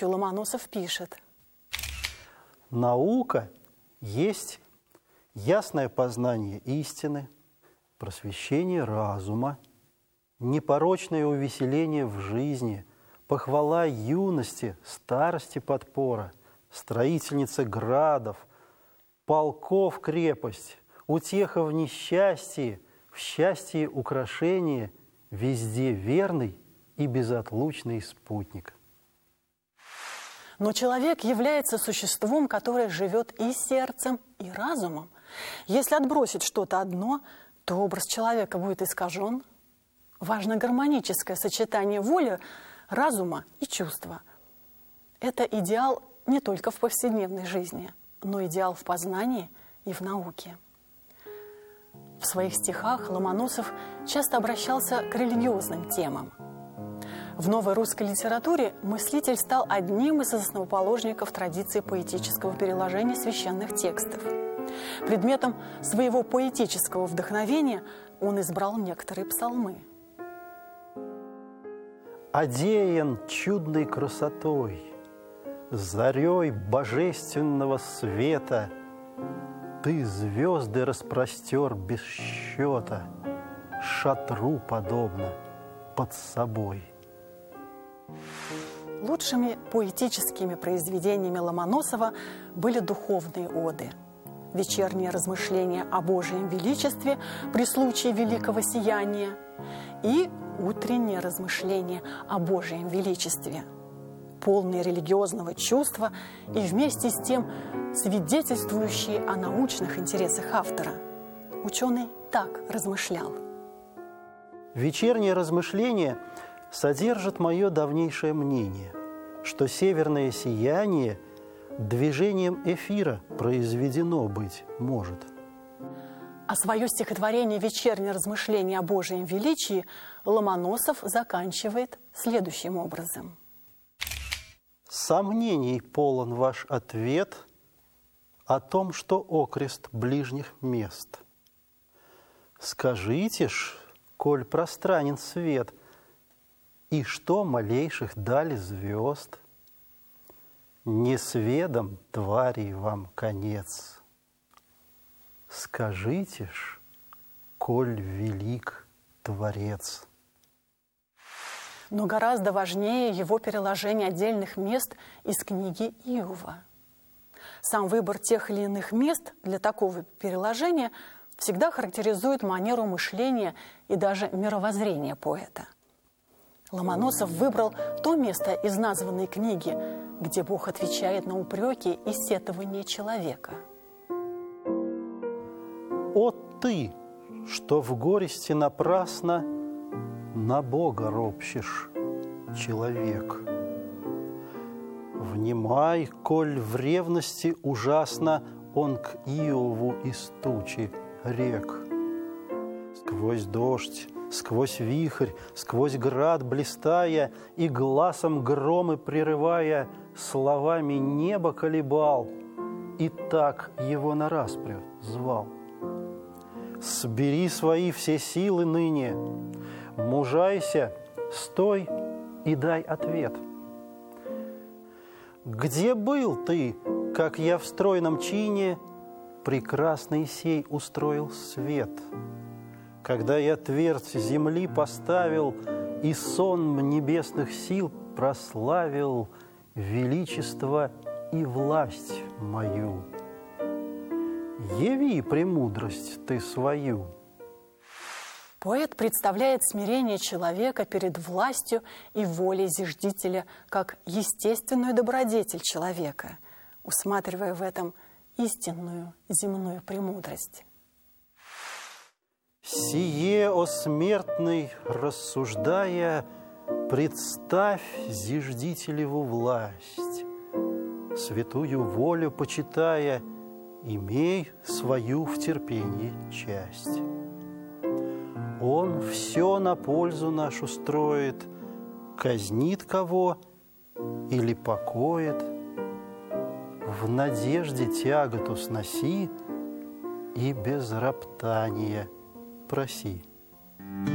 речью Ломоносов пишет: «Наука есть ясное познание истины, просвещение разума, непорочное увеселение в жизни, похвала юности, старости подпора, строительница градов, полков крепость, утеха в несчастье, в счастье украшение, везде верный и безотлучный спутник». Но человек является существом, которое живет и сердцем, и разумом. Если отбросить что-то одно, то образ человека будет искажен. Важно гармоническое сочетание воли, разума и чувства. Это идеал не только в повседневной жизни, но идеал в познании и в науке. В своих стихах Ломоносов часто обращался к религиозным темам. В новой русской литературе мыслитель стал одним из основоположников традиции поэтического переложения священных текстов. Предметом своего поэтического вдохновения он избрал некоторые псалмы. «Одеян чудной красотой, зарей божественного света, ты звезды распростер без счета, шатру подобно под собой». Лучшими поэтическими произведениями Ломоносова были духовные оды, вечерние размышления о Божьем величестве при случае великого сияния и утренние размышления о Божьем величестве, полные религиозного чувства и вместе с тем свидетельствующие о научных интересах автора. Ученый так размышлял: «Вечерние размышления содержит мое давнейшее мнение, что северное сияние движением эфира произведено быть может». А свое стихотворение «Вечернее размышление о Божьем величии» Ломоносов заканчивает следующим образом: «Сомнений полон ваш ответ о том, что окрест ближних мест. Скажите ж, коль пространен свет, и что малейших дали звезд? Несведом тварей вам конец. Скажите ж, коль велик Творец». Но гораздо важнее его переложение отдельных мест из книги Иова. Сам выбор тех или иных мест для такого переложения всегда характеризует манеру мышления и даже мировоззрение поэта. Ломоносов выбрал то место из названной книги, где Бог отвечает на упреки и сетования человека. «О ты, что в горести напрасно на Бога ропщешь, человек! Внимай, коль в ревности ужасно он к Иову из тучи рек. Сквозь дождь, сквозь вихрь, сквозь град блистая и гласом громы прерывая, словами небо колебал и так его нараспря звал. Собери свои все силы ныне, мужайся, стой и дай ответ. Где был ты, как я в стройном чине прекрасный сей устроил свет? Когда я твердь земли поставил и сонм небесных сил прославил величество и власть мою. Яви премудрость ты свою». Поэт представляет смирение человека перед властью и волей зиждителя как естественную добродетель человека, усматривая в этом истинную земную премудрость. «Сие, о смертный, рассуждая, представь зиждителеву власть, святую волю почитая, имей свою в терпении часть. Он все на пользу нашу строит, казнит кого или покоит. В надежде тяготу сноси и без роптания проси».